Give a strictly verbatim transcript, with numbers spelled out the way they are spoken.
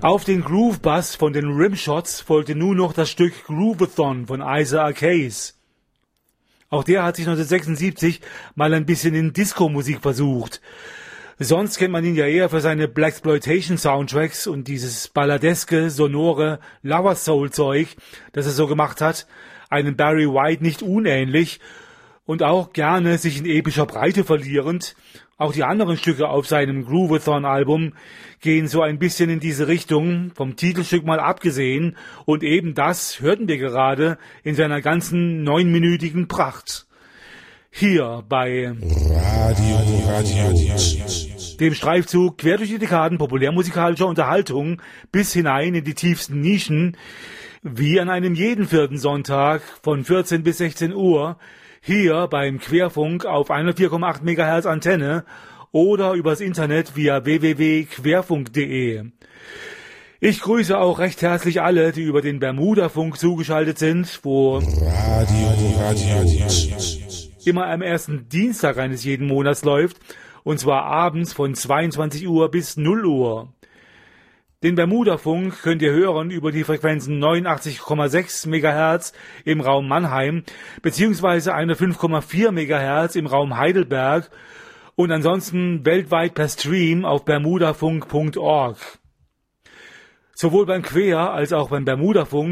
Auf den Groove-Bass von den Rimshots folgte nun noch das Stück Groovathon von Isaac Hayes. Auch der hat sich neunzehnhundertsechsundsiebzig mal ein bisschen in Disco-Musik versucht. Sonst kennt man ihn ja eher für seine Blaxploitation-Soundtracks und dieses balladeske, sonore Lover-Soul-Zeug, das er so gemacht hat, einem Barry White nicht unähnlich und auch gerne sich in epischer Breite verlierend. Auch die anderen Stücke auf seinem Groovathon-Album gehen so ein bisschen in diese Richtung, vom Titelstück mal abgesehen, und eben das hörten wir gerade in seiner ganzen neunminütigen Pracht. Hier bei Radio, Radio, dem Streifzug quer durch die Dekaden populärmusikalischer Unterhaltung bis hinein in die tiefsten Nischen, wie an einem jeden vierten Sonntag von vierzehn bis sechzehn Uhr, hier beim Querfunk auf hundertvier Komma acht Megahertz Antenne oder übers Internet via w w w punkt querfunk punkt de. Ich grüße auch recht herzlich alle, die über den Bermuda-Funk zugeschaltet sind, wo Radio, Radio, immer am ersten Dienstag eines jeden Monats läuft, und zwar abends von zweiundzwanzig Uhr bis null Uhr. Den Bermuda-Funk könnt ihr hören über die Frequenzen neunundachtzig Komma sechs Megahertz im Raum Mannheim beziehungsweise hundertfünf Komma vier Megahertz im Raum Heidelberg und ansonsten weltweit per Stream auf bermudafunk punkt org. Sowohl beim Quer- als auch beim Bermuda-Funk